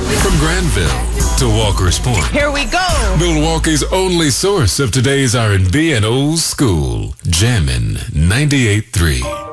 From Granville to Walker's Point. Here we go. Milwaukee's only source of today's R&B and old school. Jammin' 98.3.